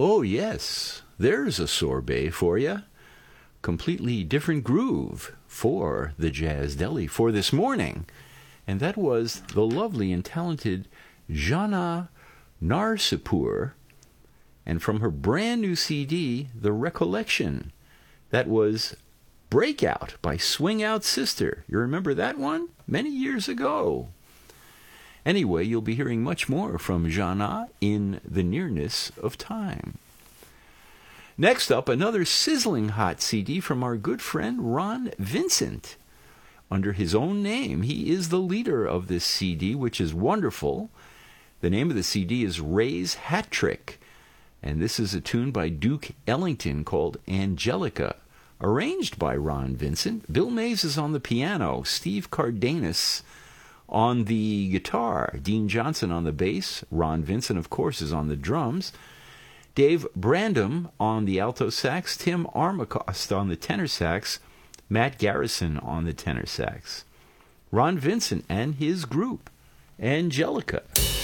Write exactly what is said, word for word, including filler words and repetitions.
Oh, yes, there's a sorbet for you. Completely different groove for the Jazz Deli for this morning. And that was the lovely and talented Jana Narsipur. And from her brand new C D, The Recollection, that was Breakout by Swing Out Sister. You remember that one? Many years ago. Anyway, you'll be hearing much more from Jana in the nearness of time. Next up, another sizzling hot C D from our good friend Ron Vincent. Under his own name, he is the leader of this C D, which is wonderful. The name of the C D is Ray's Hat Trick, and this is a tune by Duke Ellington called Angelica, arranged by Ron Vincent. Bill Mays is on the piano, Steve Cardenas on the guitar, Dean Johnson on the bass, Ron Vincent, of course, is on the drums, Dave Brandom on the alto sax, Tim Armacost on the tenor sax, Matt Garrison on the tenor sax. Ron Vincent and his group, Angelica.